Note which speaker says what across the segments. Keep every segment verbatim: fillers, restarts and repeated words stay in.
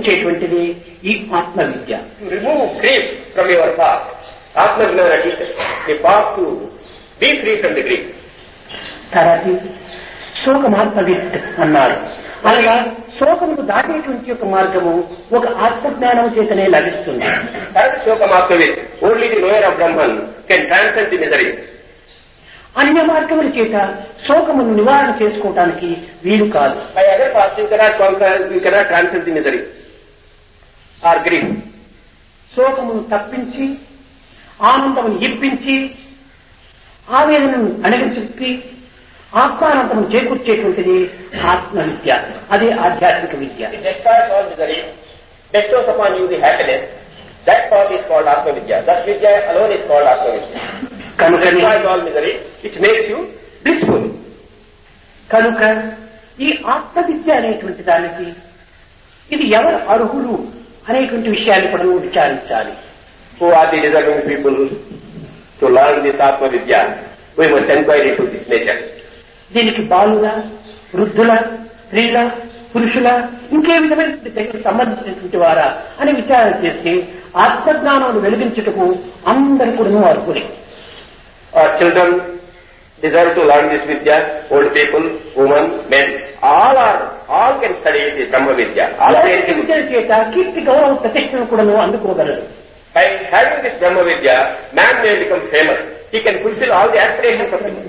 Speaker 1: చేకూర్చేటువంటిది ఈ ఆత్మ విద్య.
Speaker 2: Remove grief from your path. ఆత్మ జ్ఞాన teachers the path to be free from the grief.
Speaker 1: తర్వాత శోకమాత్మవిత్ అన్నారు. అనగా శోకమును దాటేటువంటి యొక్క మార్గము ఒక ఆత్మజ్ఞానం చేతనే లభిస్తుంది.
Speaker 2: శోకమాత్మవిత్ only the knower of Brahman can transcend the misery.
Speaker 1: అన్య మార్గముల చేత శోకమును నివారణ చేసుకోవటానికి వీలు కాదు.
Speaker 2: By other path you cannot canker, you cannot transcend the misery are grief.
Speaker 1: శోకమును తప్పించి ఆనందమును ఇప్పించి ఆవేదనను అణగచెప్పి ఆత్మానందము చేకూర్చేటువంటిది ఆత్మ విద్య. అదే ఆధ్యాత్మిక విద్య.
Speaker 2: bestows upon you the happiness. That path is called Atma Vidya. That Vidya alone is called Atma Vidya.
Speaker 1: కనుక
Speaker 2: all misery, it makes you blissful.
Speaker 1: కనుక ఈ ఆత్మ విద్య అనేటువంటి దానికి ఇది ఎవరు అర్హులు అనేటువంటి విషయాన్ని కూడా విచారించాలి.
Speaker 2: Who are the deserving people to learn this Atma Vidya? We must inquire into this nature.
Speaker 1: దీనికి బాలుల, వృద్ధుల, స్త్రీల, పురుషుల, ఇంకే విధమైన సంబంధించినటువంటి వారా అని విచారణ చేసి ఆత్మజ్ఞానం వెలిగించుటకు అందరూ కూడా అర్హులే.
Speaker 2: Children deserve to learn this Vidya. Old people, women, men, all are all can study the Brahma Vidya. All
Speaker 1: విద్య చేత కీర్తి గౌరవ ప్రతిష్టను కూడా అందుకోగలరు.
Speaker 2: By having this Brahma Vidya, man may become famous. He can fulfill all the aspirations of him.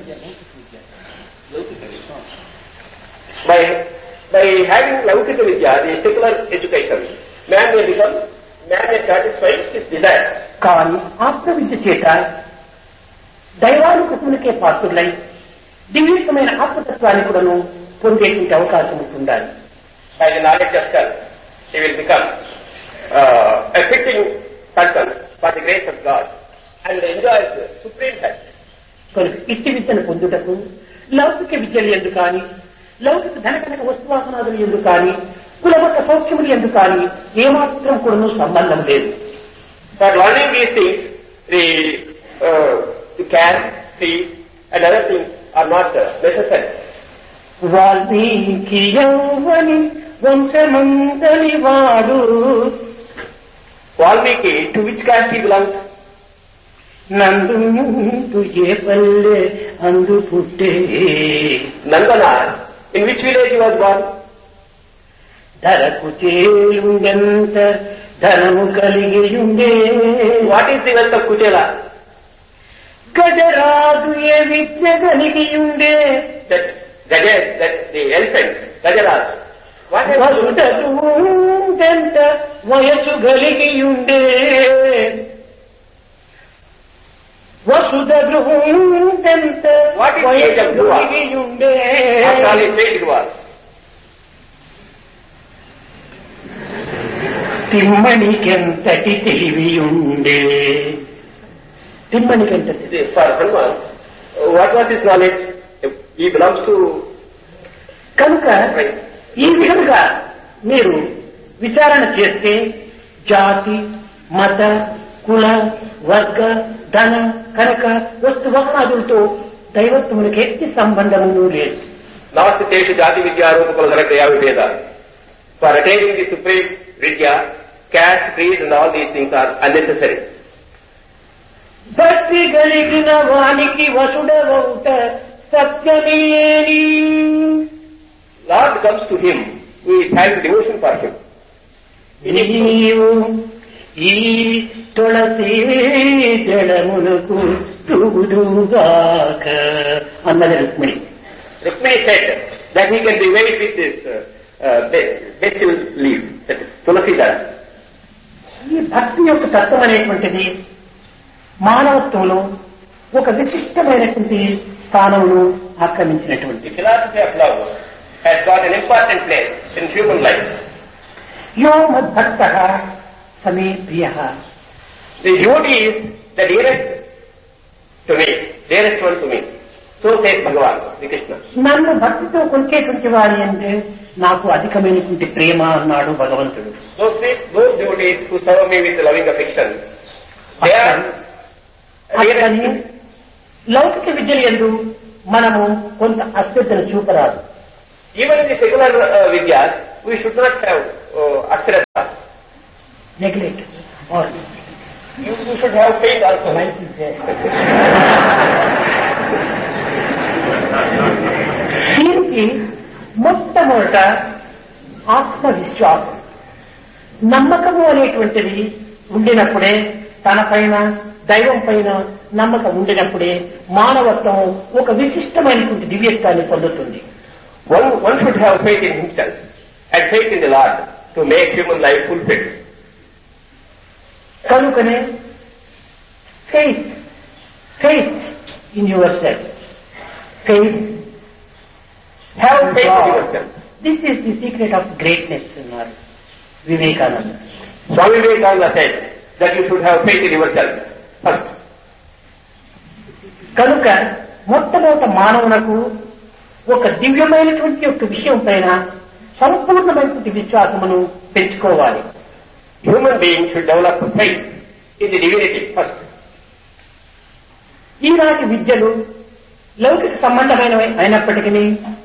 Speaker 2: By, by having Laukika Vidya, the secular education, man may become, man may satisfy his desire.
Speaker 1: కానీ ఆత్మ విద్య చేత దైవానుకృతునికే పాత్రులై దివ్యమైన ఆత్మతత్వాన్ని కూడా పొందేటువంటి అవకాశం ఉంటుండాలి.
Speaker 2: By the knowledge of self, he will become uh, a fitting person for the grace of God and enjoys the supreme happiness.
Speaker 1: కనుక ఇట్టి విద్యను పొందుటకు లౌకిక విద్యలు ఎందు కానీ, లౌకిక ధనకనక వస్తువాసనాదులు ఎందు కానీ, కులమత సౌఖ్యములు ఎందు కానీ ఏమాత్రం కూడా సంబంధం లేదు.
Speaker 2: For learning these things, the, uh, the cash, fees and other things are not uh, necessary.
Speaker 1: Valmiki యౌవని వంశమంతని వాడు.
Speaker 2: Valmiki, to which caste he belongs?
Speaker 1: నందు ఏ పల్లె అందు పుట్టే.
Speaker 2: Nandana, in which village he was born?
Speaker 1: ధరకు చేయుండెంత ధనము కలిగియుండే.
Speaker 2: What is the wealth of Kuchela?
Speaker 1: Gajaraju A Vidya కలిగియుండే.
Speaker 2: That Gaja, that the elephant, Gajaraj. What has
Speaker 1: వసుడెంత వయసు కలిగియుండే. వసుధ గృహంత వయసు కలిగియుండే. తిమ్మనికెంతటి తెలివియుండే. తిమ్మనికెంతటి.
Speaker 2: For Hanuman, what was his knowledge? He belongs to.
Speaker 1: కనుక ఈ విధంగా మీరు విచారణ చేస్తే జాతి, మత, కుల, వర్గ, ధన, కనక, వస్తు వసనాదులతో దైవత్వమునికి ఎట్టి సంబంధము లేదు.
Speaker 2: నాస్తి జాతి విద్యా Rupakula ధనక్రియా విభేద. For attaining the supreme vidya, caste, creed and all these things are unnecessary.
Speaker 1: భక్తి కలిగిన వానికి వసుడవౌట సత్యమేని.
Speaker 2: Lord comes to him who is having devotion for him.
Speaker 1: నీవు ఈ తులసి జడములకు తుగుదుగాక అన్నది Rukmini.
Speaker 2: Rukmini said that he can be weighed with this uh, vegetable leaf, that is tulasi dara.
Speaker 1: ఈ భక్తి యొక్క తత్వం అనేటువంటిది మానవత్వంలో ఒక విశిష్టమైనటువంటి స్థానంలో ఆక్రమించినటువంటి.
Speaker 2: Philosophy of love has got an important place in human life.
Speaker 1: యో మద్భక్తః సమే ప్రియః.
Speaker 2: The devotee is the dearest to me, dearest one to me. So says Bhagavan, Sri Krishna.
Speaker 1: నన్ను భక్తితో కొలిచేటువంటి వారి అంటే నాకు అధికమైనటువంటి ప్రేమ అన్నాడు భగవంతుడు.
Speaker 2: Those, those devotees who serve me with loving affection, they are
Speaker 1: అతని లౌకిక విద్యలు యందు మనము కొంత అశ్రద్ధను చూపరాదు.
Speaker 2: Even in the secular uh, vidyas, we should not have uh, ashrata.
Speaker 1: neglect or
Speaker 2: you, you should have faith also.
Speaker 1: దీనికి మొట్టమొదట ఆత్మవిశ్వాసం, నమ్మకము అనేటువంటిది ఉండినప్పుడే, తన పైన దైవం పైన నమ్మకం ఉండినప్పుడే మానవత్వం ఒక విశిష్టమైనటువంటి దివ్యత్వాన్ని పొందుతుంది.
Speaker 2: One, one should have faith in himself and faith in the Lord to make human life fulfilled.
Speaker 1: కనుకనే faith, faith in yourself, faith,
Speaker 2: have faith in yourself.
Speaker 1: This is the secret of greatness, Vivekananda.
Speaker 2: Swami Vivekananda said that you should have faith in yourself first.
Speaker 1: కనుక మొట్టమొదట మానవునకు ఒక దివ్యమైనటువంటి యొక్క విషయం పైన సంపూర్ణమైనటువంటి విశ్వాసమును పెంచుకోవాలి.
Speaker 2: Human beings should develop faith in the divinity first.
Speaker 1: ఈనాటి విద్యలు లౌకిక సంబంధమైనవి అయినప్పటికీ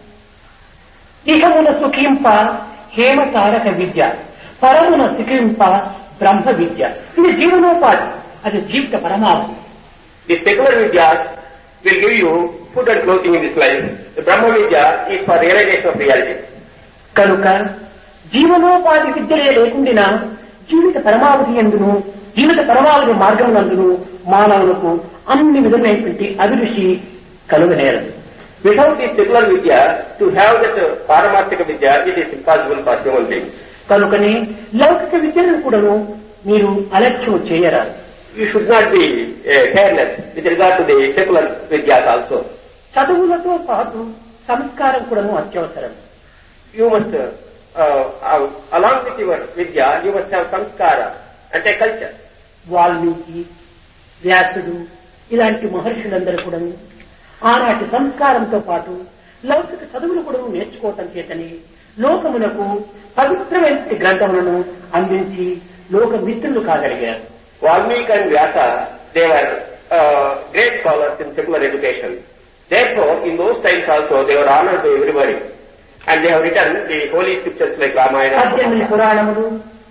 Speaker 1: ఇహమున సుఖింప హేమ తారక విద్య, పరమున సుఖింప బ్రహ్మ విద్య. ఇది జీవనోపాధి, అది జీవిత పరమావధి.
Speaker 2: The secular vidyas will give you food and clothing in this life. The Brahma Vidya is for realization of reality.
Speaker 1: కనుక జీవనోపాధి విద్యలే లేకుండా జీవిత పరమావధి ఎందును, జీవిత పరమావధి మార్గం నందును మానవులకు అన్ని విధమైనటువంటి అభిరుచి కలుగనేరదు.
Speaker 2: Without this secular vidya, to have that uh, paramarthika vidya, it is impossible for human beings.
Speaker 1: కనుకనే లౌకిక విద్యను కూడాను మీరు అలక్ష్యం చేయరాదు.
Speaker 2: You should not be uh, careless with regard to the secular vidyas also.
Speaker 1: చదువులతో పాటు సంస్కారం కూడాను అత్యవసరం.
Speaker 2: You must, uh, uh, along with your vidya, you must have samskara and a culture.
Speaker 1: Valmiki, వ్యాసుడు ఇలాంటి మహర్షులందరూ కూడా ఆనాటి సంస్కారంతో పాటు లౌకిక చదువులు కూడా నేర్చుకోవటం చేతని లోకమునకు పవిత్రమైన గ్రంథములను అందించి లోక మిత్రులు కాగలిగారు.
Speaker 2: Valmiki and Vyasa, they were uh, great scholars in secular education. Therefore, in those times also, they were honored by everybody. And they have written the holy scriptures like Ramayana.
Speaker 1: పద్దెనిమిది పురాణములు,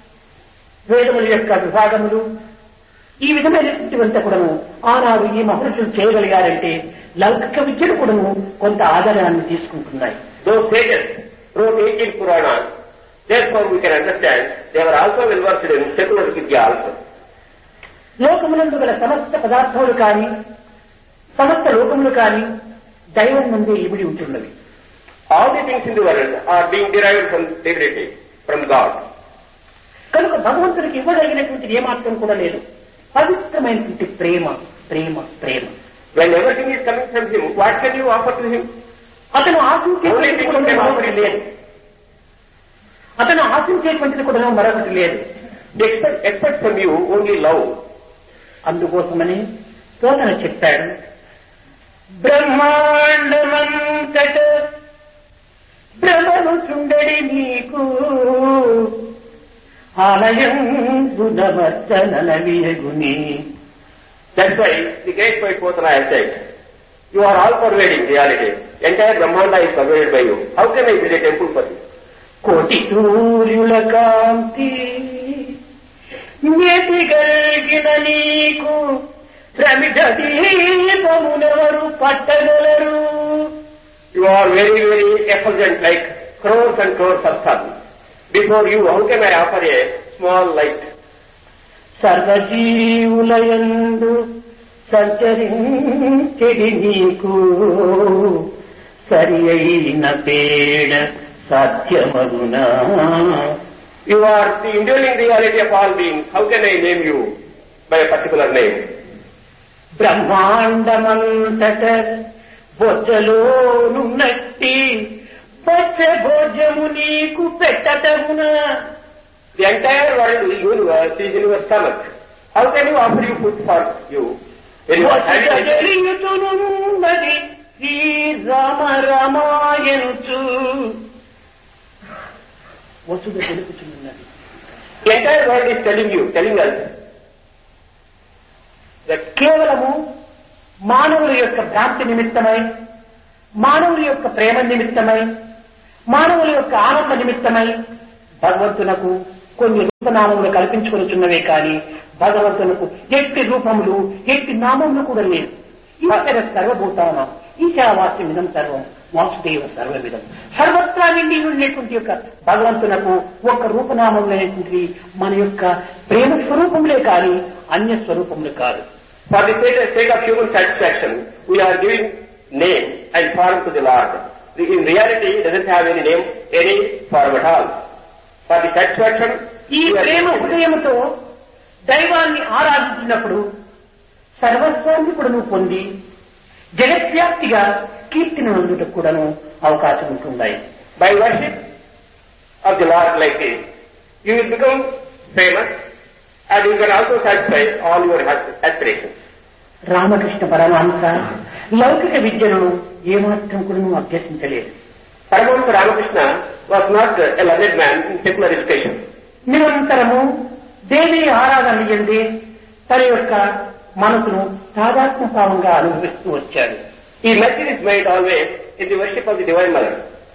Speaker 1: వేదముల యొక్క విభాగములు, ఈ విధమైనటువంటివంతా కూడాను ఆనాడు ఈ మహర్షులు చేయగలిగారంటే లౌకిక విద్యలు కూడాను కొంత ఆధారాన్ని తీసుకుంటున్నాయి.
Speaker 2: Those sages wrote eighteen Puranas. Therefore, we can understand they were also well versed in secular vidya also.
Speaker 1: లోకమునందు గల సమస్త పదార్థములు కానీ సమస్త లోకములు కానీ దైవం నుండి ఇమిడి ఉంటున్నవి.
Speaker 2: All the things in the world are being derived from divinity, from God.
Speaker 1: కనుక భగవంతుడికి ఇవ్వగలిగినటువంటిది ఏమాత్రం కూడా లేదు. పవిత్రమైనటువంటి ప్రేమ, ప్రేమ, ప్రేమ.
Speaker 2: When everything is coming from Him, what can you offer to Him?
Speaker 1: అతను ఆశించేటువంటిది కూడా మరొకటి లేదు. అతను ఆశించేటువంటిది కూడా మరొకటి లేదు.
Speaker 2: Expect, expect from you only love.
Speaker 1: అందుకోసమని పోతన చెప్పాడు, బ్రహ్మాండమంతట భ్రమను చుండడి నీకు ఆలయం గుణవర్తనలవియగుని.
Speaker 2: That's why the great poet Potana has said, you are all pervading reality. Entire Brahmanda is pervaded by you. How can I build a temple for you?
Speaker 1: కోటి సూర్యుల కాంతి నేతిగల్గిన నీకు ప్రమిద దీపమునెవరు పట్టగలరు.
Speaker 2: You are very, very effulgent like crores and crores of suns. Before you, how can I offer a small light?
Speaker 1: సర్వజీవులయందు సంచరించెడి నీకు సరి అయిన పేడ సాధ్యమగునా.
Speaker 2: You are the indwelling reality of all beings. How can I name you by a particular name?
Speaker 1: బ్రహ్మాండమంతట బొజ్జలోనున్నట్టి పచ్చ భోజము నీకు పెట్టటమునా.
Speaker 2: The entire world, the universe, is in your stomach. How can you offer you food for you? When you are
Speaker 1: జరియుతున్నది Shri Rama రామాయణుచు Vasudha తెలుపుచున్నది.
Speaker 2: The entire world is telling you, telling us that
Speaker 1: కేవలము మానవుల యొక్క భ్రాంతి నిమిత్తమై, మానవుల యొక్క ప్రేమ నిమిత్తమై, మానవుల యొక్క ఆనంద నిమిత్తమై భగవంతునకు కొన్ని రూపనామములు కల్పించుకొనిచున్నవే కానీ భగవంతునికి ఎట్టి రూపములు ఎట్టి నామములు కూడా లేదు. ఈశ్వర సర్వభూతానం ఈశావాస్యమిదం సర్వం వాసుదేవ సర్వమిదం. సర్వత్రా నిండి ఉండేటువంటి యొక్క భగవంతునకు ఒక రూపనామం అనేటువంటి మన యొక్క ప్రేమ స్వరూపములే కానీ అన్య స్వరూపములు కాదు.
Speaker 2: For the sake, sake of human satisfaction, we are giving name and form to the Lord. In reality, it doesn't have any name, any form at all. For the satisfaction,
Speaker 1: ఈ ప్రేమ హృదయముతో దైవాన్ని ఆరాధించినప్పుడు సర్వస్వాన్ని కూడా నువ్వు పొంది జగద్వ్యాప్తిగా కీర్తిని అందుటకు కూడాను అవకాశం ఉంటున్నాయి.
Speaker 2: By worship of the Lord like this, you will become famous and you can also satisfy all your aspirations.
Speaker 1: Ramakrishna Paramahamsa లౌకిక విద్యను ఏమాత్రం కూడా నువ్వు అభ్యసించలేదు.
Speaker 2: Paramahansa Ramakrishna was not a learned man in secular education.
Speaker 1: నిరంతరము దేవి ఆరాధన ఎందే తన యొక్క మనసును తాదాత్మభావంగా అనుభవిస్తూ వచ్చాడు.
Speaker 2: He met his mind always in the worship of the Divine Mother.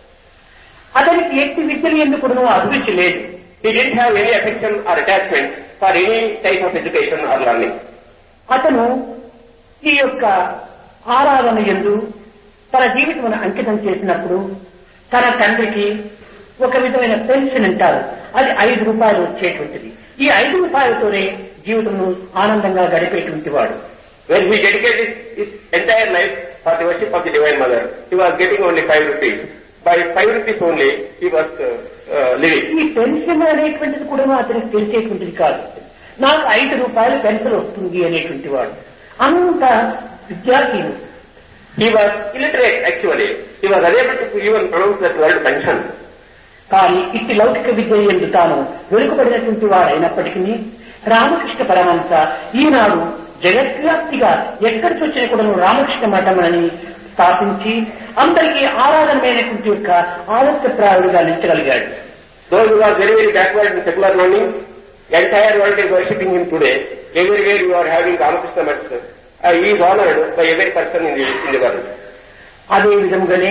Speaker 1: అతనికి ఎట్టి విద్యలు ఎందుకు నువ్వు అభిరుచి లేదు.
Speaker 2: He didn't have any affection or attachment for any type of education or learning.
Speaker 1: అతను ఈ యొక్క ఆరాధన యందు తన జీవితమును అంకితం చేసినప్పుడు తన తండ్రికి ఒక విధమైన పెన్షన్ అంటారు, అది ఐదు రూపాయలు వచ్చేటువంటిది. ఈ ఐదు రూపాయలతోనే జీవితంలో ఆనందంగా గడిపేటువంటి వాడు.
Speaker 2: When he dedicated his, his entire life for the worship of the Divine Mother, he was getting only five rupees. By five rupees only, he was uh, uh, living.
Speaker 1: ఈ పెన్షన్ అనేటువంటిది కూడా అతనికి తెలిసేటువంటిది కాదు. నాకు ఐదు రూపాయలు పెన్షన్ వస్తుంది అనేటువంటి వాడు అంత విద్యార్థి.
Speaker 2: He was illiterate actually. He was unable to even pronounce that word pension.
Speaker 1: కానీ ఇట్టి లౌకిక విద్య ఎందు తాను వెనుకబడినటువంటి వాడు అయినప్పటికీ రామకృష్ణ పరమహంస ఈనాడు జగద్వ్యాప్తిగా ఎక్కడికి వచ్చినా కూడా రామకృష్ణ మఠం అని స్థాపించి అందరికీ ఆరాధనమైనటువంటి యొక్క ఆదర్శప్రాయుడుగా నిలిచగలిగాడు.
Speaker 2: Though he was very very backward in secular learning, the entire world is worshipping him today. Everywhere you are having Ramakrishna Maths. Uh, he is honored by every person in the, in the world.
Speaker 1: అదే విధంగానే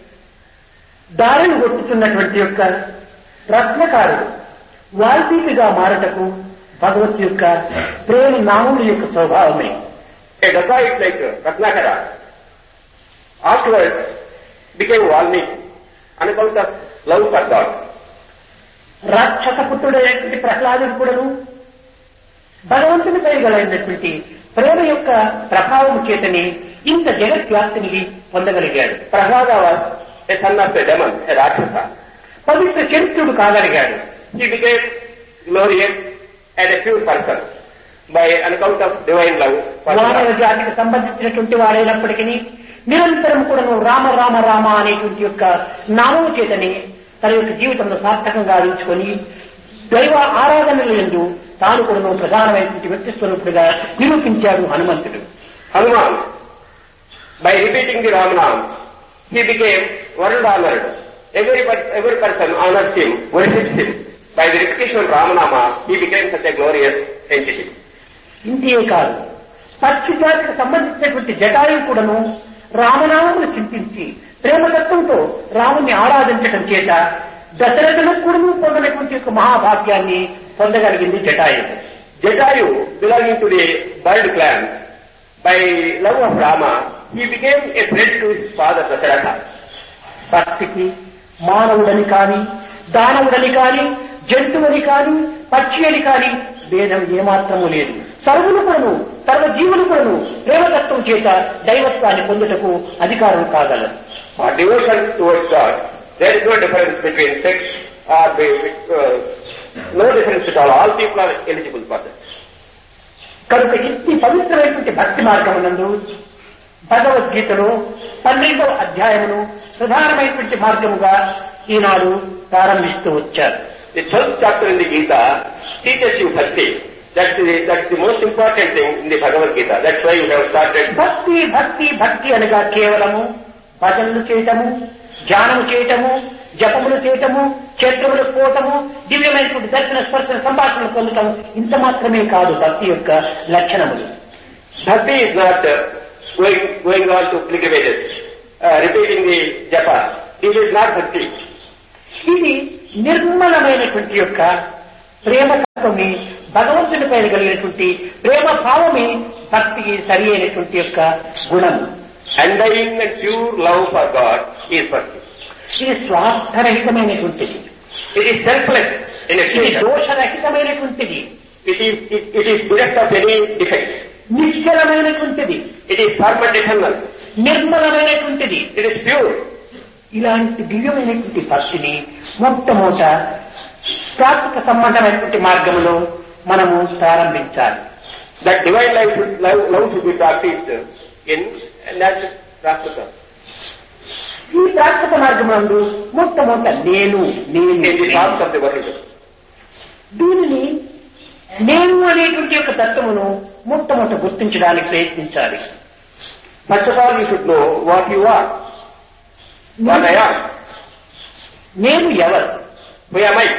Speaker 1: దారిని కొట్టుతున్నటువంటి యొక్క రత్నకారుడు వాల్మీకిగా మారటకు భగవత్ యొక్క ప్రేమ నామముల యొక్క స్వభావమే.
Speaker 2: A dacoit like Ratnakara afterwards became Valmiki on account of love for God.
Speaker 1: రాక్షస పుత్రుడైనటువంటి ప్రహ్లాదుడు కూడాను భగవంతునిపై గలైనటువంటి ప్రేమ యొక్క ప్రభావం చేతని ఇంత జగద్వ్యాప్తిని పొందగలిగాడు.
Speaker 2: Prahlada was a son of a demon, a Rakshasa.
Speaker 1: Pavitra చరిత్రుడు కాగలిగాడు.
Speaker 2: He became glorious and a pure person by an account of divine love.
Speaker 1: మానవ జాతికి సంబంధించినటువంటి వాడైనప్పటికీ నిరంతరం కూడా రామ రామ రామ అనేటువంటి యొక్క నామము చేతని తన యొక్క జీవితంలో సార్థకంగా ఆడించుకొని దైవ ఆరాధనల యందు తాను కూడా ప్రధానమైనటువంటి వ్యక్తి స్వరూపుడుగా నిరూపించాడు హనుమంతుడు.
Speaker 2: Hanuman, by repeating the Ram Nam, he became world honored. Every, every person honors him, worships him. By the repetition of Ramanama, he became such a glorious entity.
Speaker 1: ఇంతే కాదు, పక్షి జాతికి సంబంధించినటువంటి జటాయువు కూడాను రామనామమును చింతించి ప్రేమతత్వంతో రాముని ఆరాధించడం చేత దశరథులకు కూడా పొందనటువంటి యొక్క మహాభాగ్యాన్ని పొందగలిగింది Jatayu.
Speaker 2: Jatayu, belonging to the bird clan, by love of Rama, he became a friend to his father Dasharatha.
Speaker 1: పక్షికి మానవుడని కాని దానవుడని కాని జంతువుని కాని పక్షి అని కాని భేదం ఏమాత్రము లేదు. సర్వులు కూడాను సర్వ జీవులు కూడాను ప్రేమతత్వం చేత దైవత్వాన్ని పొందుటకు అధికారం కాగలరు.
Speaker 2: For devotion towards God, there is no difference between sex or uh, no difference at all. All people are eligible for that.
Speaker 1: కనుక ఇట్టి పవిత్రమైనటువంటి భక్తి మార్గమునందు భగవద్గీతలో పన్నెండవ అధ్యాయమును ప్రధానమైనటువంటి మార్గముగా ఈనాడు ప్రారంభిస్తూ వచ్చారు.
Speaker 2: The twelfth chapter in the Gita teaches you bhakti. That's the, that's the most important thing in the Bhagavad Gita. That's why you have started.
Speaker 1: భక్తి భక్తి భక్తి అనగా కేవలము భజనలు చేయటము, ధ్యానము చేయటము, జపములు చేయటము, క్షేత్రములకు పోవటము, దివ్యమైనటువంటి దర్శన స్పర్శన సంభాషణలు పొందటం ఇంత మాత్రమే కాదు భక్తి యొక్క లక్షణములు.
Speaker 2: Bhakti is not uh, going, going on to pilgrimages, uh, repeating the japa. It is not bhakti.
Speaker 1: ఇది నిర్మలమైనటువంటి యొక్క ప్రేమ తత్వమే భగవంతుని పైన కలిగినటువంటి ప్రేమ భావమే భక్తికి సరి అయినటువంటి యొక్క గుణం.
Speaker 2: Undying and pure love for God is bhakti.
Speaker 1: ఇది స్వార్థరహితమైనటువంటిది.
Speaker 2: It is selfless in its
Speaker 1: ఇది
Speaker 2: nature.
Speaker 1: దోషరహితమైనటువంటిది.
Speaker 2: It is it, it is bereft of any defect.
Speaker 1: నిశ్చలమైనటువంటిది.
Speaker 2: It is firm and eternal.
Speaker 1: నిర్మలమైనటువంటిది.
Speaker 2: It is pure.
Speaker 1: ఇలాంటి దివ్యమైనటువంటి భక్తిని మొట్టమొదట ప్రాకృతిక సంబంధమైనటువంటి మార్గంలో మనము ప్రారంభించాలి.
Speaker 2: That divine life should, love, love should be practiced in and that's Prakruta.
Speaker 1: ఈ ప్రాకృత మార్గమునందు మొట్టమొదట నేను నేను
Speaker 2: In the task of the world.
Speaker 1: దీనిని నేను అనేటువంటి యొక్క తత్వమును మొట్టమొదట గుర్తించడానికి ప్రయత్నించాలి.
Speaker 2: First of all, you should know what you are. What I am.
Speaker 1: నేను ఎవరు?
Speaker 2: Who am I?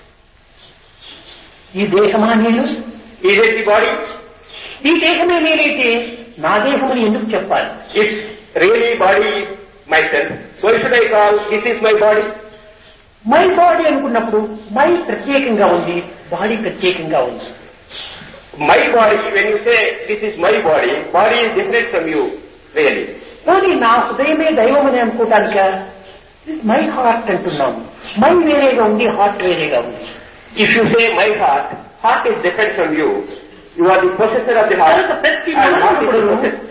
Speaker 1: ఈ దేహమా నేను?
Speaker 2: Is it the body?
Speaker 1: ఈ దేహమే నేనైతే నా దేహమని ఎందుకు చెప్పాలి?
Speaker 2: If really body is myself, why should I call this is my body?
Speaker 1: My body అనుకున్నప్పుడు మై ప్రత్యేకంగా ఉంది, బాడీ ప్రత్యేకంగా ఉంది.
Speaker 2: My body, when you say this is my body, body is different from you, really.
Speaker 1: కానీ నా హృదయమే దైవం అని అనుకోవటానిక మై హార్ట్ అంటున్నాము. మై వేరేగా ఉంది, హార్ట్ వేరేగా ఉంది.
Speaker 2: If you say my heart, heart is different from you. You are the possessor of the heart.
Speaker 1: ప్రతి
Speaker 2: And heart is the
Speaker 1: మానవుడు
Speaker 2: possessor.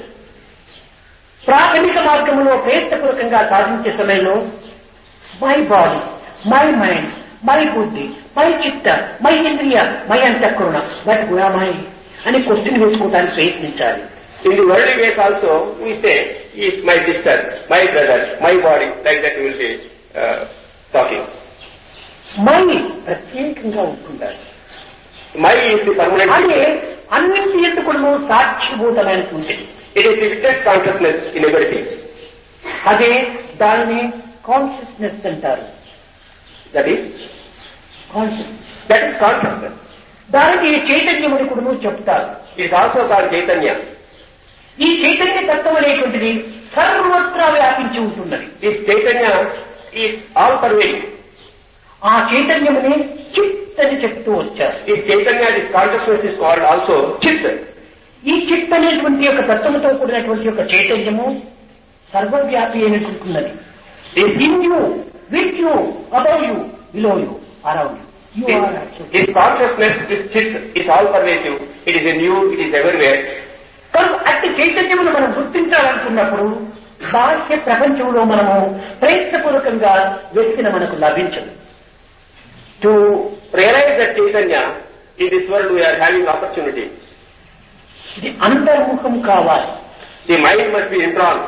Speaker 1: ప్రాథమిక మార్గంలో ప్రయత్నపూర్వకంగా సాధించే సమయంలో my body, my mind, my బుద్ధి, మై చిత్త, మై ఇంద్రియ, మై అంతఃకరణ, బట్ మై అని క్వశ్చన్ వేసుకోవడానికి ప్రయత్నించాలి.
Speaker 2: In the worldly ways also, we say, he is my sister, my brother, my body, like that we will be uh, talking.
Speaker 1: My ప్రత్యేకంగా ఉంటుండాలి.
Speaker 2: My is the permanent.
Speaker 1: అదే అన్నింటి ఎందుకు సాక్షిభూతమైనటువంటిది.
Speaker 2: It is the witness consciousness in everything.
Speaker 1: అదే దానిని consciousness అంటారు.
Speaker 2: That is,
Speaker 1: conscious
Speaker 2: that is consciousness.
Speaker 1: దానికి చైతన్యముని కూడా చెప్తారు.
Speaker 2: It is also called Chaitanya.
Speaker 1: ఈ చైతన్య తత్వం అనేటువంటిది సర్వత్రా వ్యాపించి ఉంటున్నది.
Speaker 2: This Chaitanya is all pervading.
Speaker 1: ఆ చైతన్యముని చిత్ అని చెప్తూ వచ్చారు.
Speaker 2: This Chaitanya, this consciousness is called also Chit.
Speaker 1: ఈ చిత్ అనేటువంటి యొక్క తత్వముతో కూడినటువంటి యొక్క చైతన్యము సర్వవ్యాపి అయినటువంటిది. In you, with you, above you, below you, around you.
Speaker 2: This consciousness, this Chit is all pervasive. It is in you, it is everywhere.
Speaker 1: కనుక అట్టి చైతన్యమును మనం గుర్తించాలనుకున్నప్పుడు బాహ్య ప్రపంచంలో మనము ప్రయత్నపూర్వకంగా వెతికిన మనకు లభించదు.
Speaker 2: To realize that Chaitanya, in this world we are having opportunity.
Speaker 1: ఇది అంతర్ముఖం కావాలి.
Speaker 2: The mind must be enthroned.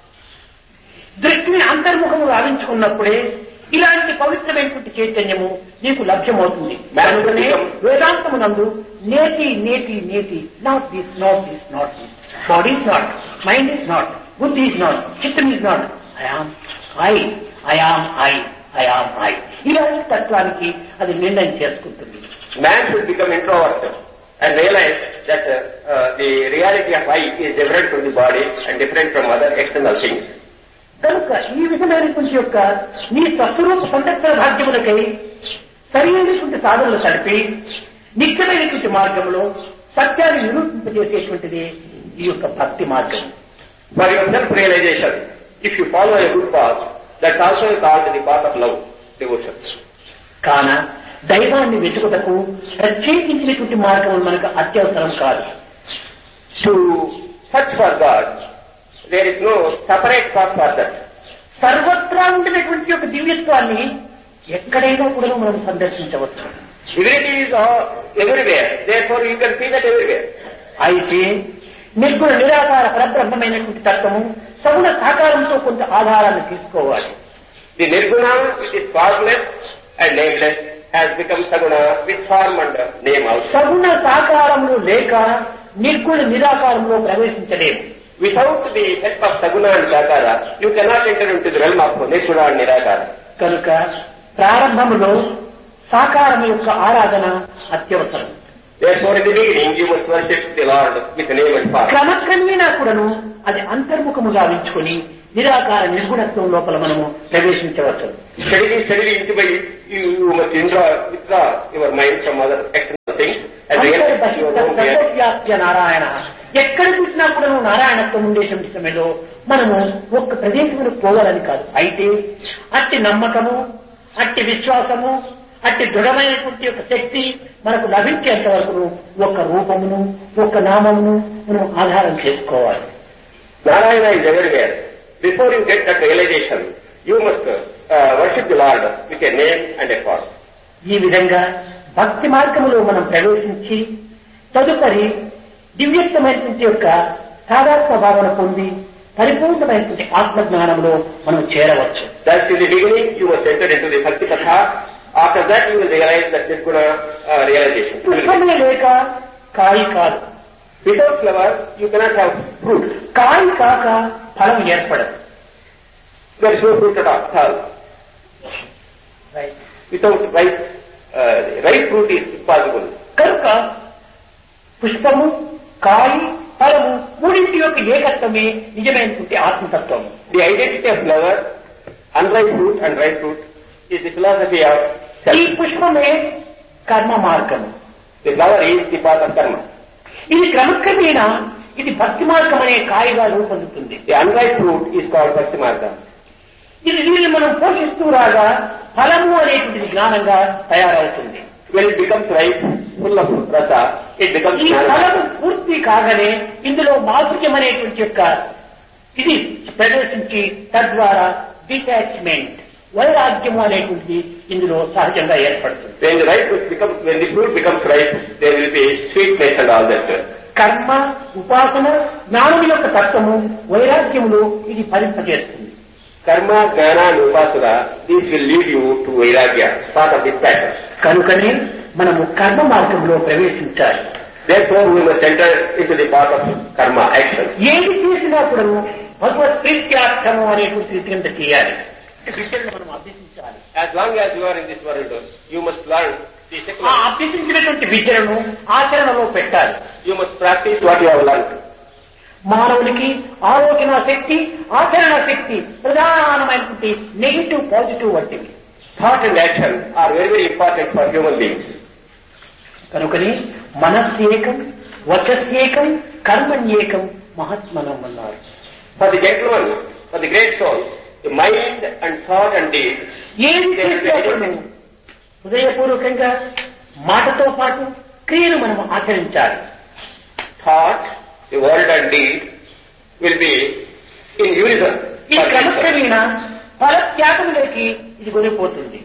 Speaker 1: దృష్టిని అంతర్ముఖము గావించుకున్నప్పుడే ఇలాంటి పవిత్రమైనటువంటి చైతన్యము నీకు లభ్యమవుతుంది. కనుకనే వేదాంతమునందు నేతి నేతి నేతి, not this, not this, not this, body is not, mind is not, బుద్ధి ఇస్ నాట్, చిత్తం is not, I am I, I am I, I am I. ఇలాంటి తత్వానికి అది నిర్ణయం చేసుకుంటుంది.
Speaker 2: Man should become introvert and realize that uh, uh, the reality of I is different from the body and different from other external things.
Speaker 1: కనుక ఈ విధమైనటువంటి యొక్క నీ స్వస్వరూప సందర్శన భాగ్యములకై సరైనటువంటి సాధనలు తడిపి నిత్యమైనటువంటి మార్గంలో సత్యాన్ని నిరూపింపజేసేటువంటిది ఈ యొక్క భక్తి మార్గం.
Speaker 2: For your self-realization, if you follow a good path, that's also called the path of love, devotion.
Speaker 1: కాన దైవాన్ని వెతుకుటకు ప్రత్యేకించినటువంటి మార్గం మనకు అత్యవసరం కాదు.
Speaker 2: To search for God, there is no separate path for that.
Speaker 1: సర్వత్రా ఉండినటువంటి యొక్క దివ్యత్వాన్ని ఎక్కడైనా కూడా మనం సందర్శించవచ్చు.
Speaker 2: Divinity is all, everywhere, therefore you can see that everywhere.
Speaker 1: అయితే నిర్గుణ నిరాకార పరబ్రహ్మమైనటువంటి తత్వము సగుణ సాకారంతో కొంత ఆధారాన్ని తీసుకోవాలి.
Speaker 2: The Nirguna, which is formless and nameless, has become Saguna with form and name also.
Speaker 1: సగుణ సాకారములు లేక నిర్గుణ నిరాకారంలో ప్రవేశించలేము.
Speaker 2: Without the help of Saguna and Sakara, you cannot enter into the realm of Nirguna and Nirakara.
Speaker 1: కనుక ప్రారంభములో సాకారం యొక్క ఆరాధన అత్యవసరం.
Speaker 2: Therefore, in the beginning, you must worship the Lord with name and form.
Speaker 1: క్రమక్రమేణా కూడాను అది అంతర్ముఖము గావించుకొని నిరాకార నిర్గుణత్వం లోపల మనము ప్రవేశించవచ్చు.
Speaker 2: Steadily, steadily, inch by you, you must withdraw, withdraw your mind from other external things and realize your own reality.
Speaker 1: Narayana ఎక్కడ చూసినా కూడా నువ్వు నారాయణత్వం ఉండేటువంటి సమయంలో మనము ఒక్క ప్రదేశంలో పోవాలని కాదు. అయితే అట్టి నమ్మకము, అట్టి విశ్వాసము, అట్టి దృఢమైనటువంటి యొక్క శక్తి మనకు లభించేంత వరకు ఒక రూపమును, ఒక నామమును మనం ఆధారం చేసుకోవాలి.
Speaker 2: Narayana is everywhere. Before you get that realization, you must uh, worship the Lord with a name and a cause.
Speaker 1: ఈ విధంగా భక్తి మార్గములో మనం ప్రవేశించి తదుపరి దివ్యత్వమైనటువంటి యొక్క సాధాత్మ భావన పొంది పరిపూర్ణమైనటువంటి ఆత్మజ్ఞానంలో మనం చేరవచ్చు.
Speaker 2: That in the beginning you must enter into the Bhakti Patha. After that you will realize that this guna uh, realization.
Speaker 1: పుష్పమే లేక కాయి కాదు.
Speaker 2: Without flower you cannot have fruit.
Speaker 1: కాయి కాక ఫలం ఏర్పడదు.
Speaker 2: There is no fruit at all.
Speaker 1: Right.
Speaker 2: Without ripe, uh, ripe fruit is impossible.
Speaker 1: కనుక పుష్పము, కాయి, ఫలము మూడింటి యొక్క ఏకత్వమే నిజమైనటువంటి ఆత్మతత్వం.
Speaker 2: The identity of flower, unripe fruit and ripe fruit is the philosophy of self.
Speaker 1: ఈ పుష్పమే కర్మ మార్గము.
Speaker 2: The flower is the path of karma.
Speaker 1: ఇది క్రమక్రమేణా ఇది భక్తి మార్గం అనే కాయగా రూపొందుతుంది.
Speaker 2: The unripe fruit is called Bhakti Marga.
Speaker 1: ఇది దీన్ని మనం పోషిస్తూ రాగా ఫలము అనేటువంటి జ్ఞానంగా తయారవుతుంది.
Speaker 2: When it becomes ripe, full of rasa, it becomes
Speaker 1: ఈ ఫలము పూర్తి కాగానే ఇందులో మాధుర్యం అనేటువంటి యొక్క ఇది ప్రదర్శించి తద్వారా డిటాచ్మెంట్, వైరాగ్యము అనేటువంటిది ఇందులో సహజంగా ఏర్పడుతుంది.
Speaker 2: When the ripe becomes, when the fruit becomes ripe, there will be sweetness and all that.
Speaker 1: కర్మ, ఉపాసన, జ్ఞానం యొక్క తత్వము వైరాగ్యములో ఇది ఫలింపజేస్తుంది.
Speaker 2: Karma, Jnana and Upasana, these will lead you to Vairagya, part of this pattern.
Speaker 1: కనుకనే మనము కర్మ మార్గంలో ప్రవేశించాలి.
Speaker 2: Therefore, we must enter into the path of karma, action.
Speaker 1: ఏది చేసినా కూడా భగవత్ ప్రీత్యార్థము అనేటువంటి రీతి కింద చేయాలి. విషయాన్ని మనం అభ్యసించాలి.
Speaker 2: As long as you are in this world, you must learn the
Speaker 1: ఆ
Speaker 2: secular.
Speaker 1: అభ్యసించినటువంటి విద్యలను ఆచరణలో పెట్టాలి.
Speaker 2: You must practice what you have learned.
Speaker 1: మానవునికి ఆలోచన శక్తి, ఆచరణ శక్తి ప్రధానమైనటువంటి నెగిటివ్, పాజిటివ్ వంటివి.
Speaker 2: Thought and action are very, very important for human beings.
Speaker 1: కనుకని మనస్సేకం, వచస్యేకం, కర్మణ్యేకం మహాత్మనం అన్నారు.
Speaker 2: For the gentleman, for the great soul, the mind and thought and deed,
Speaker 1: ఏది చేసినప్పుడు హృదయపూర్వకంగా మాటతో పాటు క్రియను మనం ఆచరించాలి.
Speaker 2: thought, the word and deed will be in unison.
Speaker 1: ఈ క్రమక్రమేణ ఫలత్యాగంలోకి ఇది కొనిపోతుంది.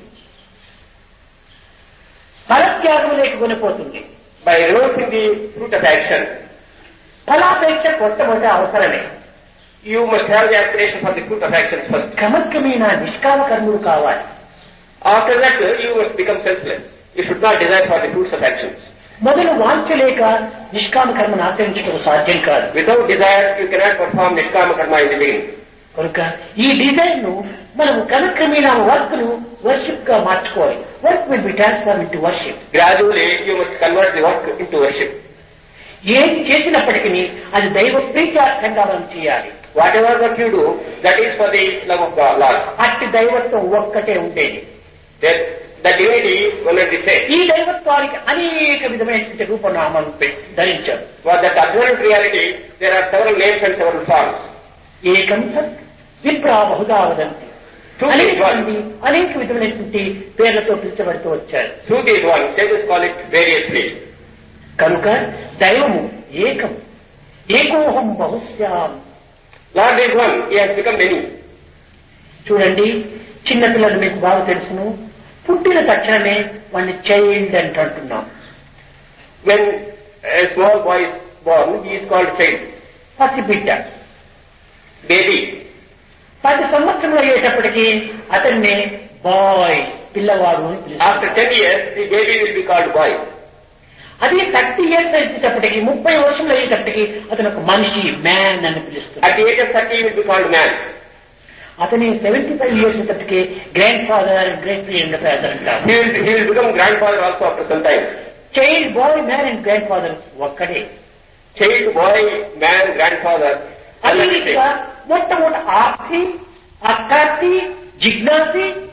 Speaker 1: ఫలత్యాగంలోకి కొనిపోతుంది.
Speaker 2: By renouncing the fruit of action,
Speaker 1: ఫలాపేక్ష మొట్టమొదటి అవసరమే.
Speaker 2: you must have the aspiration for the fruit of action first.
Speaker 1: క్రమక్రమేణ నిష్కామ కర్మలు కావాలి.
Speaker 2: After that, you must become selfless. You should not desire for the fruits of actions.
Speaker 1: మొదలు వాంఛలేక నిష్కామ కర్మను ఆచరించడం సాధ్యం కాదు.
Speaker 2: Without desire, you cannot perform Nishkama Karma in the beginning.
Speaker 1: కనుక ఈ డిజైన్ ను మనం క్రమక్రమేణా వర్క్ ను వర్షిప్ గా మార్చుకోవాలి. Work will be transform into worship.
Speaker 2: Gradually, you must convert the work into worship.
Speaker 1: ఏది చేసినప్పటికీ అది దైవ ప్రీత్యార్థంగా మనం చేయాలి.
Speaker 2: Whatever work you do, that is for the love of God, Lord.
Speaker 1: అట్టి దైవత్వం ఒక్కటే ఉండేది.
Speaker 2: That the divinity will not be same.
Speaker 1: ఈ దైవత్వానికి అనేక విధమైనటువంటి రూపనామాలు ధరించారు.
Speaker 2: For that absolute reality, there are several names and several forms.
Speaker 1: ఏకం సత్ విప్రా బహుదా వదంతి. అనేక మంది అనేక విధమైనటువంటి పేర్లతో పిలిచబడుతూ వచ్చారు.
Speaker 2: Truth is one, sages call it variously.
Speaker 1: కనుక దైవము ఏకం, ఏకోహం బహుశ్యాం.
Speaker 2: Lord is one, he has become many.
Speaker 1: చూడండి, చిన్నపిల్లలు మీకు బాగా తెలుసును. పుట్టిన తక్షణమే వాడిని చైల్డ్ అంటే అంటున్నాం.
Speaker 2: When a small boy is born, he is called child.
Speaker 1: పసిబిడ్డ,
Speaker 2: Baby.
Speaker 1: పది సంవత్సరంలో అయ్యేటప్పటికీ అతన్నే బాయ్, పిల్లవాడు అని పిలుస్తారు.
Speaker 2: After ten years, the baby will be called boy.
Speaker 1: అదే థర్టీ ఇయర్స్ అయ్యేటప్పటికి, ముప్పై వర్షంలో అయ్యేటప్పటికి అతను ఒక మనిషి, మ్యాన్ అని పిలుస్తారు.
Speaker 2: At the age of thirty, he will be called man.
Speaker 1: అతని సెవెంటీ ఫైవ్ ఇయర్స్ అయ్యేటప్పటికి grand father, great grand father అంటారు.
Speaker 2: He will, he will become grandfather also after some time.
Speaker 1: Child, bye, man and grand father ఒక్కడే.
Speaker 2: Child, boy, man, grandfather.
Speaker 1: అదే రీతిగా మొట్టమొదటి ఆర్తి, అర్థార్థి, జిజ్ఞాసి,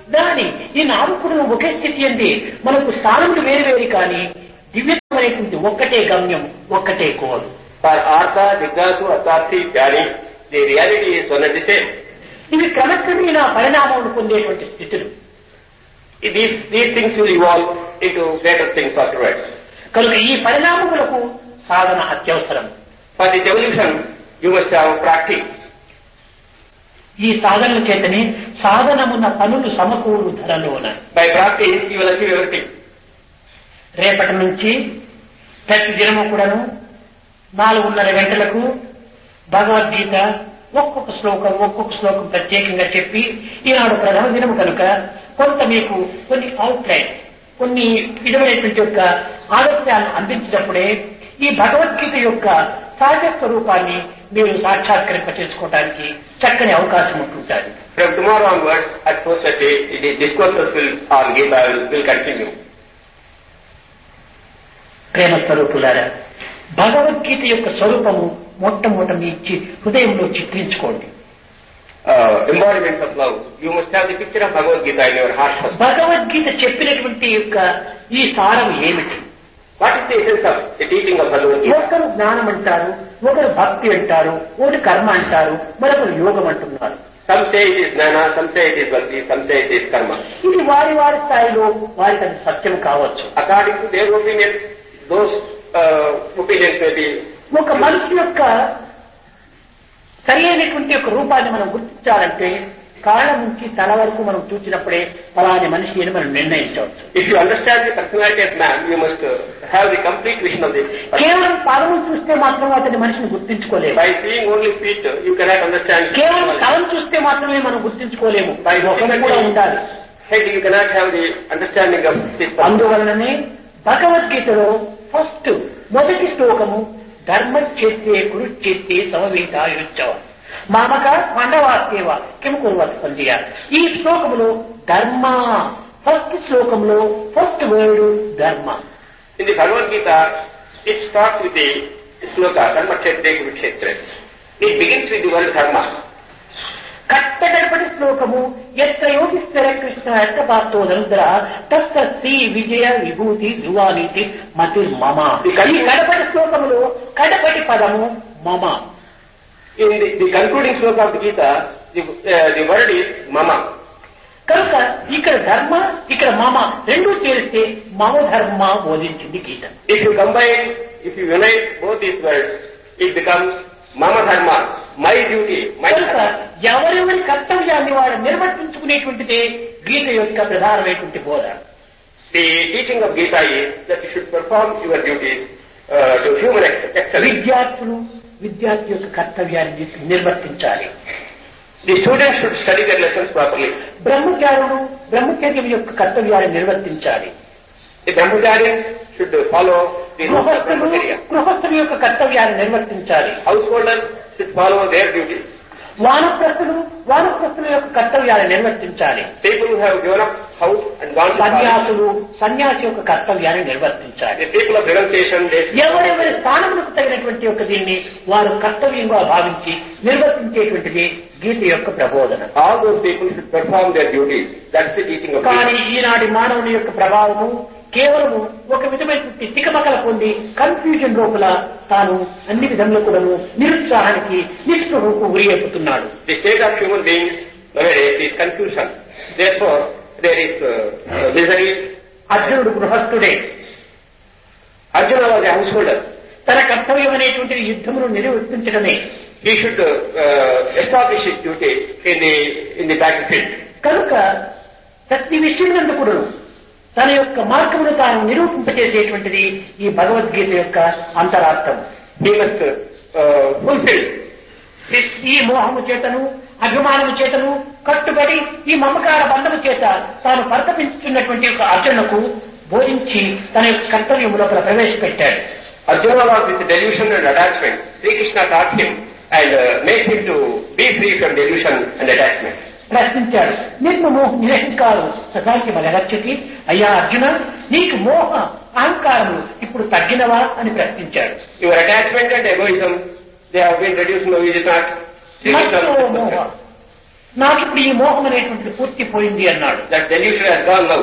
Speaker 1: దాని ఈ నాలుగు ఒకే స్థితి అండి. మనకు స్థానములు వేరు వేరు కానీ దివ్యమైనటువంటి ఒక్కటే గమ్యం, ఒక్కటే గోల్.
Speaker 2: ఫర్ ఆర్త జిజ్ఞాసు అర్థార్థి జ్ఞాని the reality is one and the same.
Speaker 1: ఇవి క్రమక్రమేణ పరిణామం పొందేటువంటి స్థితులు.
Speaker 2: These, these things will evolve into greater things afterwards.
Speaker 1: కనుక ఈ పరిణామములకు సాధన అత్యవసరం.
Speaker 2: For this evolution, you must have practice.
Speaker 1: ఈ సాధనల చేతనే సాధనమున్న పనులు సమకూరు ధరలోన.
Speaker 2: By practice, you will achieve everything.
Speaker 1: రేపటి నుంచి ప్రతి దినము కూడాను నాలుగున్నర గంటలకు భగవద్గీత ఒక్కొక్క శ్లోకం ఒక్కొక్క శ్లోకం ప్రత్యేకంగా చెప్పి, ఈనాడు ప్రధాన దినము కనుక కొంత మీకు కొన్ని అవుట్లైన్, కొన్ని విధమైనటువంటి యొక్క ఆదర్శాలను అందించినప్పుడే ఈ భగవద్గీత యొక్క సహజ స్వరూపాన్ని మీరు సాక్షాత్కరింప చేసుకోవడానికి చక్కని అవకాశం ఉంటుంటుంది.
Speaker 2: From tomorrow onwards, at four thirty, the discourses will on Gita will, will continue.
Speaker 1: ప్రేమ స్వరూపులారా, భగవద్గీత యొక్క స్వరూపము మొట్టమొదట మీ హృదయంలో చిత్రించుకోండి.
Speaker 2: Embodiment of love. You must have the picture of Bhagavad Gita in your heart first.
Speaker 1: Bhagavad Gita చెప్పినటువంటి యొక్క ఈ సారం ఏమిటి?
Speaker 2: What is the essence of the teaching of Bhagavad Gita?
Speaker 1: ఒకరు జ్ఞానం అంటారు, ఒకరు భక్తి అంటారు, ఒకరు కర్మ అంటారు, మరొకరు యోగం అంటున్నారు.
Speaker 2: Some say it is jnana, some say it is bhakti, some say it is karma.
Speaker 1: ఇది వారి వారి స్థాయిలో వారికి అది సత్యం కావచ్చు.
Speaker 2: According to their opinion, those uh, opinions may be.
Speaker 1: ఒక మనిషి యొక్క సరి అయినటువంటి యొక్క రూపాన్ని మనం గుర్తించాలంటే కాళ్ళ నుంచి తల వరకు మనం చూసినప్పుడే ఫలాని మనిషి అని మనం నిర్ణయించవచ్చు.
Speaker 2: If you understand the personality of man, you must uh, have the complete vision of the person.
Speaker 1: కేవలం పాదములు చూస్తే మాత్రం అతని మనిషిని గుర్తించుకోలేము.
Speaker 2: By seeing only feet, you cannot understand.
Speaker 1: కేవలం తలం చూస్తే మాత్రమే మనం గుర్తించుకోలేము. By ముఖం కూడా ఉండాలి.
Speaker 2: Head, you cannot have the understanding of this person.
Speaker 1: అందువలననే భగవద్గీతలో ఫస్ట్ మొదటి శ్లోకము ధర్మచేత్తే కురుచేత్తే సమవేతాయుచ్చవ మామక పాండవాస్యేవ కిం కుర్వత్ సంధ్య. ఈ శ్లోకములో ధర్మ ఫస్ట్ శ్లోకంలో ఫస్ట్ వర్డ్ ధర్మ.
Speaker 2: In the Bhagavad Gita, it starts with the sloka dharmakshetre kurukshetre. It begins with the word dharma.
Speaker 1: కట్టగడపటి శ్లోకము ఎత్ర యోగిస్తర కృష్ణ అర్థపాత్తో ధనుద్ర తస్సీ విజయ విభూతి ధ్రువానీతి మతిర్మమ. ఈ కడపటి శ్లోకములో కడపటి పదము మమ.
Speaker 2: In the, the concluding sloka of the Gita, the, uh, the word is mama.
Speaker 1: కనుక ఇక్కడ ధర్మ ఇక్కడ మమ రెండూ చేరిస్తే మమ ధర్మ బోధించింది గీత.
Speaker 2: If you combine, if you unite both these words, it becomes mama dharma, my duty, my
Speaker 1: కనుక
Speaker 2: dharma.
Speaker 1: ఎవరెవరి కర్తవ్యాన్ని వాడు నిర్వర్తించుకునేటువంటిదే గీత యొక్క ప్రధానమైనటువంటి బోధ.
Speaker 2: The teaching of Gita is that you should perform your duties uh, to human excellence.
Speaker 1: విద్యార్థులు విద్యార్థి యొక్క కర్తవ్యాన్ని నిర్వర్తించాలి.
Speaker 2: The students should study their lessons properly.
Speaker 1: బ్రహ్మచారులు బ్రహ్మచర్యం యొక్క కర్తవ్యాన్ని నిర్వర్తించాలి.
Speaker 2: The brahmachari should follow the rules of brahmacharya.
Speaker 1: గృహస్థుల యొక్క కర్తవ్యాన్ని నిర్వర్తించాలి.
Speaker 2: Householders should follow their duties.
Speaker 1: వానప్రస్థులు వానప్రస్థుల యొక్క కర్తవ్యాన్ని నిర్వర్తించాలి.
Speaker 2: People who have given up house and gone to
Speaker 1: సన్యాసులు సన్యాసి యొక్క కర్తవ్యాన్ని నిర్వర్తించాలి.
Speaker 2: the people of renunciation, they
Speaker 1: ఎవరెవరి స్థానములకు తగినటువంటి యొక్క దీన్ని వారు కర్తవ్యంగా భావించి నిర్వర్తించేటువంటిది గీత యొక్క ప్రబోధన.
Speaker 2: all those people should perform their duties. That's the teaching of
Speaker 1: కానీ
Speaker 2: Gita.
Speaker 1: ఈనాటి మానవుని యొక్క ప్రభావము కేవలము ఒక విధమైన తికమకల పొంది కన్ఫ్యూజన్ లోపల తాను అన్ని విధంలో కూడాను నిరుత్సాహానికి నిస్పృహకు గురి అయిపోతున్నాడు.
Speaker 2: The state of human beings nowadays is confusion. Therefore, there is uh, misery.
Speaker 1: అర్జునుడు గృహస్థుడే.
Speaker 2: Arjuna was a householder.
Speaker 1: తన కర్తవ్యం అనేటువంటిది యుద్ధమును నిర్వర్తించడమే.
Speaker 2: He should uh, uh, establish his duty in the in the battlefield.
Speaker 1: కనుక ప్రతి విషయం నందు కూడాను తన యొక్క మార్గమును తాను నిరూపింపచేసేటువంటిది ఈ భగవద్గీత యొక్క అంతరార్థం.
Speaker 2: He must uh, fulfill.
Speaker 1: ఈ మోహము చేతను అభిమానము చేతను కట్టుబడి ఈ మమకార బంధము చేత తాను పరితపించుతున్నటువంటి యొక్క అర్జునకు బోధించి తన యొక్క కర్తవ్యము లోపల ప్రవేశపెట్టాడు.
Speaker 2: Arjuna was with delusion and attachment. Sri Krishna taught him and uh, made him to be free from delusion and attachment.
Speaker 1: ప్రశ్నించాడు. నిన్ను మోహ నిరహంకారం సదాకి బలగచ్చకి అయ్యా అర్జున నీకు మోహ అహంకారము ఇప్పుడు తగ్గినవా అని ప్రశ్నించాడు.
Speaker 2: Your attachment and egoism, they have been reduced, no, is it not? Sri Krishna
Speaker 1: మోహ నాకు ఇప్పుడు ఈ మోహం అనేటువంటిది పూర్తి పోయింది అన్నాడు.
Speaker 2: That delusion has gone now.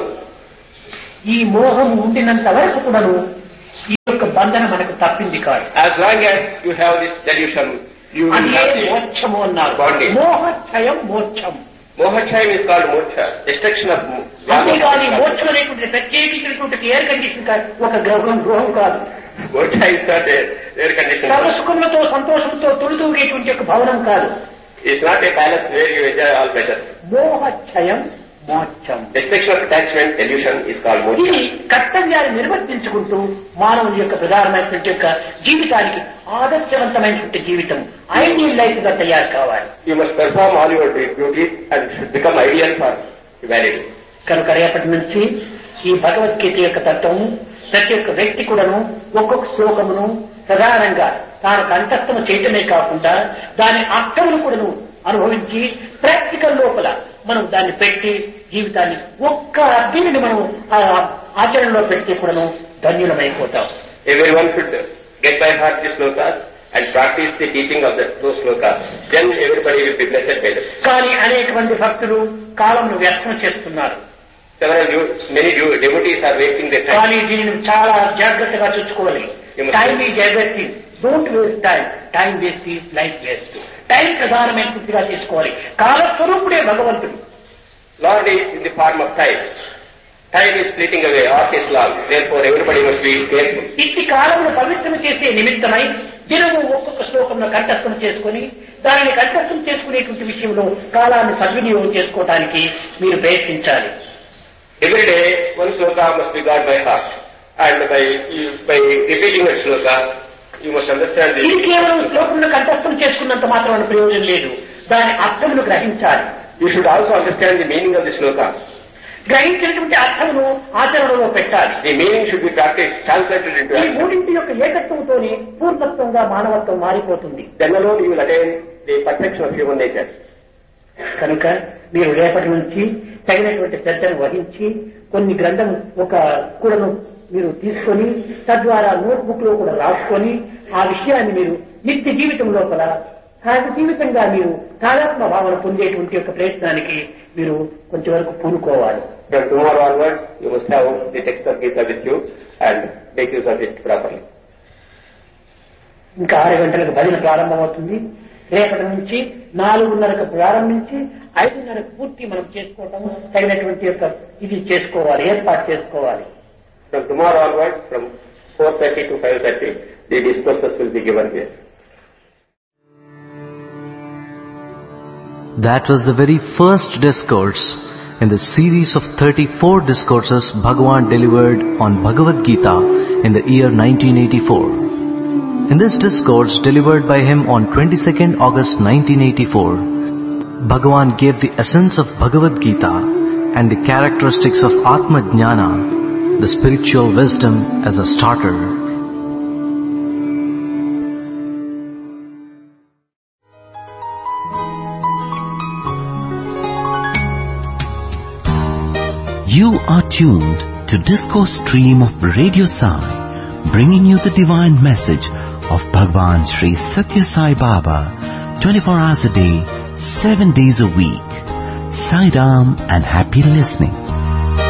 Speaker 1: ఈ మోహం ఉండినంత వరకు కూడాను ఈ యొక్క బంధన మనకు తప్పింది కాదు.
Speaker 2: As long as you have this delusion, you will
Speaker 1: అదే
Speaker 2: have the
Speaker 1: మోక్షము అన్నారు.
Speaker 2: bondage.
Speaker 1: మోహక్షయం మోక్షం.
Speaker 2: Mohakshaయం is called moksha, destruction of
Speaker 1: అంతేగాని మోక్షం అనేటువంటి ప్రత్యేకించినటువంటి ఎయిర్ కండిషన్ కాదు, ఒక గృహం గృహం కాదు.
Speaker 2: moksha is not a air conditioned.
Speaker 1: సర్వ సుఖములతో సంతోషంతో తొలితూగేటువంటి ఒక భవనం కాదు.
Speaker 2: It's not a palace where you enjoy all pleasure.
Speaker 1: మోహక్షయం మోక్షం.
Speaker 2: Destruction of attachment, delusion is called
Speaker 1: ఇది
Speaker 2: moksha.
Speaker 1: కర్తవ్యాన్ని నిర్వర్తించుకుంటూ మానవుని యొక్క ప్రధానమైనటువంటి యొక్క జీవితానికి ఆదర్శవంతమైనటువంటి జీవితం ఐడియల్ లైఫ్ గా తయారు కావాలి.
Speaker 2: You must perform all your duties and should become ideal for humanity.
Speaker 1: కనుక రేపటి నుంచి ఈ భగవద్గీత యొక్క తత్వము ప్రతి ఒక్క వ్యక్తి కూడాను ఒక్కొక్క శ్లోకమును ప్రధానంగా తాను కంఠస్థము చేయటమే కాకుండా దాని అర్థమును కూడాను అనుభవించి ప్రాక్టికల్ లోపల మనం దాన్ని పెట్టి జీవితాన్ని ఒక్క దీనిని మనం ఆచరణలో పెట్టి కూడాను ధన్యులమైపోతాం.
Speaker 2: Everyone should get by heart the slokas and practice the teaching of the, those slokas. Then everybody will be blessed by them.
Speaker 1: కానీ అనేక మంది భక్తులు కాలంను వ్యర్థం చేస్తున్నారు.
Speaker 2: Several, many devotees are wasting their time.
Speaker 1: కానీ దీనిని చాలా జాగ్రత్తగా చూసుకోవాలి. Time is everything. Don't waste time. Time waste is life waste. Time ప్రధానమైన పూర్తిగా చేసుకోవాలి. కాలస్వరూపుడే భగవంతుడు.
Speaker 2: Lord is in the form of time. Time is fleeting away, art is long. Therefore everybody must be careful.
Speaker 1: ఇట్టి కాలంలో పవిత్రం చేసే నిమిత్తమై దినము ఒక్కొక్క శ్లోకంలో కంఠస్థం చేసుకుని దానిని కంఠస్థం చేసుకునేటువంటి విషయంలో కాలాన్ని సద్వినియోగం చేసుకోవడానికి మీరు ప్రయత్నించాలి.
Speaker 2: Every day one sloka must be got by heart. And by, by repeating that sloka, you must understand this.
Speaker 1: ఇది కేవలం శ్లోకంలో కంఠస్థం చేసుకున్నంత మాత్రమే ప్రయోజనం లేదు. దాని అర్థమును గ్రహించాలి.
Speaker 2: You should also understand the meaning of the sloka.
Speaker 1: గ్రహించినటువంటి అర్థమును ఆచరణలో పెట్టాలి.
Speaker 2: The meaning should be practiced, translated into
Speaker 1: ఈ
Speaker 2: action.
Speaker 1: మూడింటి యొక్క ఏకత్వంతోనే పూర్ణత్వంగా మానవత్వం మారిపోతుంది.
Speaker 2: Then alone you will attain the perfection of human nature.
Speaker 1: కనుక మీరు రేపటి నుంచి తగినటువంటి శ్రద్ధను వహించి కొన్ని గ్రంథం ఒక కూడను మీరు తీసుకొని తద్వారా నోట్బుక్ లో కూడా రాసుకొని ఆ విషయాన్ని మీరు నిత్య జీవితం లోపల సహజ జీవితంగా మీరు తాదాత్మ భావన పొందేటువంటి యొక్క ప్రయత్నానికి మీరు కొంచెం వరకు పూనుకోవాలి.
Speaker 2: From tomorrow onwards, you must have the text of Gita with you and make use of it properly.
Speaker 1: ఇంకా ఆరు గంటలకు భజన ప్రారంభమవుతుంది. రేపటి నుంచి నాలుగున్నరకు ప్రారంభించి ఐదున్నరకు పూర్తి మనం చేసుకోవటం తగినటువంటి యొక్క ఇది చేసుకోవాలి, ఏర్పాటు చేసుకోవాలి.
Speaker 2: From tomorrow onwards, from four thirty to five thirty, the discourses will be given here.
Speaker 3: That was the very first discourse in the series of thirty-four discourses Bhagavan delivered on Bhagavad Gita in the year nineteen eighty-four. In this discourse delivered by him on twenty-second August nineteen eighty-four, Bhagavan gave the essence of Bhagavad Gita and the characteristics of Atma Jnana, the spiritual wisdom as a starter.
Speaker 4: You are tuned to Discourse Stream of Radio Sai, bringing you the divine message of Bhagwan Sri Satya Sai Baba, twenty-four hours a day, seven days a week. Sai Ram and happy listening.